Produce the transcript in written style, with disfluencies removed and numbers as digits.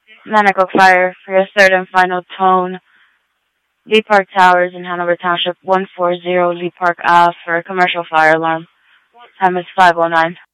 Manicoke Fire for your third and final tone. Lee Park Towers in Hanover Township, 140 Lee Park Ave for a commercial fire alarm. Time is 5:09.